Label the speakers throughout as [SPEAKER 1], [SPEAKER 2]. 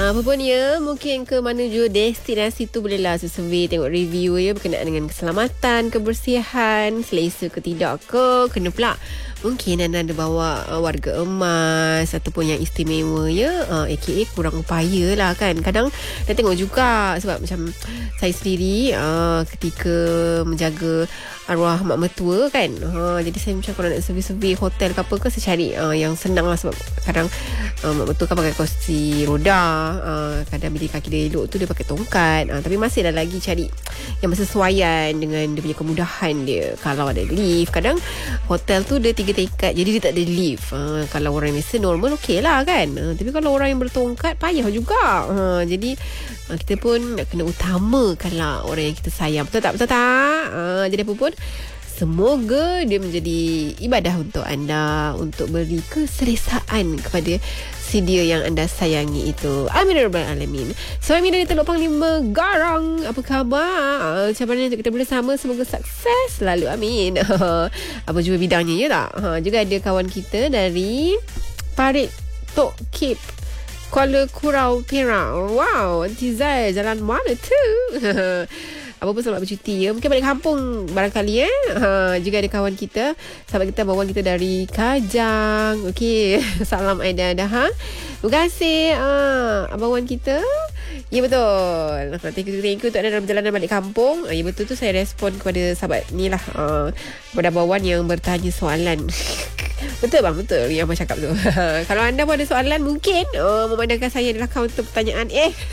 [SPEAKER 1] Apa pun ya, mungkin ke mana jua destinasi tu bolehlah survey, tengok review ya, berkenaan dengan keselamatan, kebersihan, selesa ke tidak ke. Kena pula mungkin anda bawa warga emas ataupun yang istimewa ya, aka kurang upaya lah kan. Kadang dah tengok juga, sebab macam saya sendiri ketika menjaga arwah mak mertua kan, jadi saya macam kalau nak survey hotel ke apa ke, saya cari yang senang lah. Sebab kadang mak mertua kan pakai kursi roda, kadang bila kaki dia elok tu dia pakai tongkat, tapi masih dah lagi cari yang bersesuaian dengan dia punya kemudahan dia. Kalau ada lift, kadang hotel tu dia 3 tingkat, jadi dia tak ada lift. Kalau orang biasa normal okey lah kan, tapi kalau orang yang bertongkat payah juga. Jadi kita pun nak kena utamakan lah orang yang kita sayang. Betul tak? Jadi apa pun, semoga dia menjadi ibadah untuk anda, untuk beri keselesaan kepada si dia yang anda sayangi itu. Amin ya rabbal alamin. So Amin dari Teluk Panglima Garang, apa khabar? Macam mana untuk kita bersama? Semoga sukses selalu, amin. Apa jua bidangnya ya tak? Juga ada kawan kita dari Parit Tok Kip, Kuala Kurau Perak. Wow, Tizai jalan mana tu? Apa pun selamat bercuti ya. Mungkin balik kampung barangkali juga ada kawan kita, sahabat kita, bawan kita dari Kajang. Okey, salam Aida dah. Terima kasih abang wan kita. Ya betul. Thank you untuk anda dalam perjalanan balik kampung. Ya betul tu, saya respon kepada sahabat ni lah, kepada bawan yang bertanya soalan. Betul bang, betul yang abang cakap tu. Kalau anda pun ada soalan, mungkin memandangkan saya adalah kaunter pertanyaan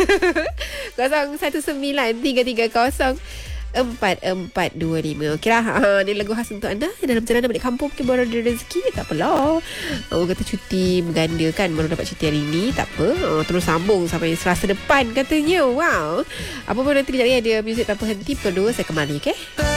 [SPEAKER 1] 0193304425. Okey lah, ni lagu khas untuk anda dalam perjalanan balik kampung. Mungkin baru ada rezeki, tak apalah. Orang kata cuti berganda kan, baru dapat cuti hari ni, tak apa, terus sambung sampai Selasa depan katanya. Wow. Apa pun nanti kejap lagi ada muzik tanpa henti. Perlu saya kembali, okey?